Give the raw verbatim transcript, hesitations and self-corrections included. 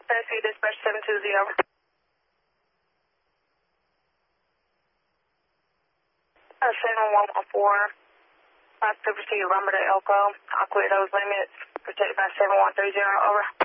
Taxi dispatch seven two zero. Uh, seven one one four. Five Super C, Lumber to Elko. I'll clear those limits. Protected by seven one three zero. Over.